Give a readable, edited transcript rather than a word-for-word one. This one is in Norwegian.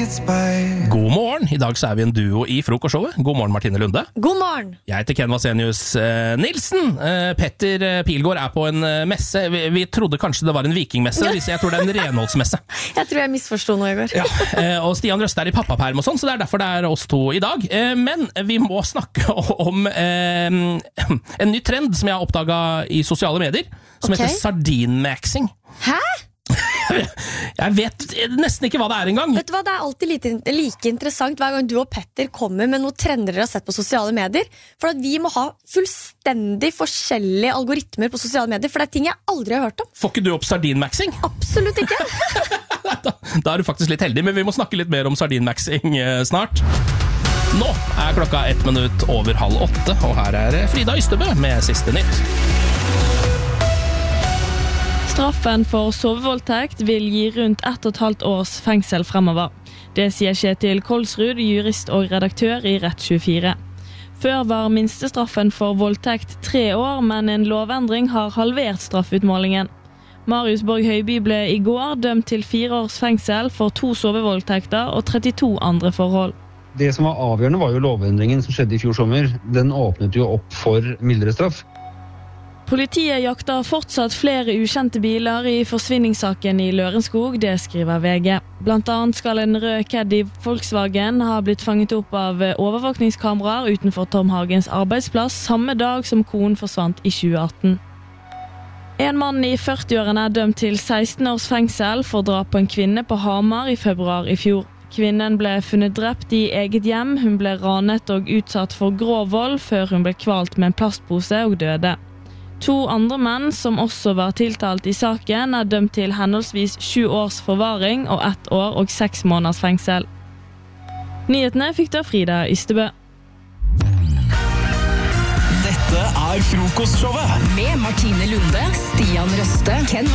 God morgen, i dag så vi en duo i frokostshowet. God morgen, Martine Lunde. God morgen. Jeg heter Ken Vasenius Nilsen. Petter Pilgaard på en messe. Vi trodde kanskje det var en vikingmesse, hvis jeg tror det en renholdsmesse. Jeg tror jeg misforstod noe i går. Ja, og Stian Røste i pappaperm og sånn, så det derfor det oss to i dag. Men vi må snakke om en ny trend som jeg har oppdaget i sosiale medier, som heter sardinmaxing. Hæ? Jeg vet nesten ikke hva det engang. Vet du hva, det alltid like interessant hver gang du og Petter kommer med noen trender dere har sett på sosiale medier. For at vi må ha fullstendig forskjellige algoritmer på sosiale medier, for det ting jeg aldri har hørt om. Får ikke du opp sardinmaxing? Absolutt ikke. Da du faktisk litt heldig, men vi må snakke litt mer om sardinmaxing snart. Nå klokka 1 minutt over 7:30, og her Frida Ystebø med siste nytt. Straffen for sovevoldtekt vil gi rundt 1,5 års fengsel fremover. Det sier Kjetil Kolsrud, jurist og redaktør i Rett24. Før var minstestraffen for voldtekt 3 år, men en lovendring har halvert straffutmålingen. Marius Borg Høiby ble i går dømt til 4 års fengsel for 2 sovevoldtekter og 32 andre forhold. Det som var avgjørende var jo lovendringen som skjedde i fjor sommer. Den åpnet jo opp for mildere straff. Politiet jakter fortsatt flere ukjente biler i forsvinningssaken i Lørenskog, det skriver VG. Blant annet skal en rød Caddy Volkswagen ha blitt fanget opp av overvåkningskameraer utenfor Tom Hagens arbeidsplass samme dag som konen forsvant i 2018. En mann i 40-årene dømt til 16 års fengsel for drap på en kvinne på Hamar i februar i fjor. Kvinnen ble funnet drept i eget hjem, hun ble ranet og utsatt for grov vold før hun ble kvalt med en plastpose og døde. 2 andre menn som også var tiltalt i saken dømt til henholdsvis 7 års forvaring og 1 år og 6 måneders fengsel. Nyhetene fikk da Frida Ystebø. Dette frokostshowet med Martine Lunde, Stian Røste, Ken